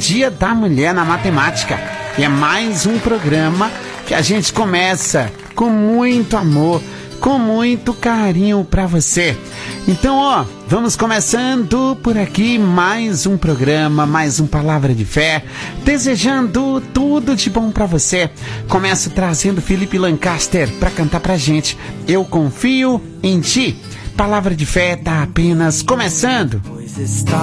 Dia da Mulher na Matemática. E é mais um programa que a gente começa com muito amor, com muito carinho pra você. Então, ó, vamos começando por aqui mais um programa, mais um Palavra de Fé, desejando tudo de bom pra você. Começo trazendo Felipe Lancaster pra cantar pra gente Eu Confio em Ti. Palavra de Fé tá apenas começando. Pois está